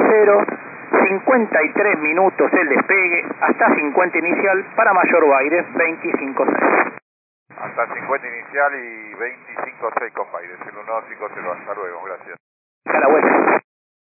0, 53 minutos el despegue, hasta 50 inicial para Mayor Baires, 25-6. Hasta 50 inicial y 25-6 con Baires, el 1250, hasta luego, gracias. A la vuelta.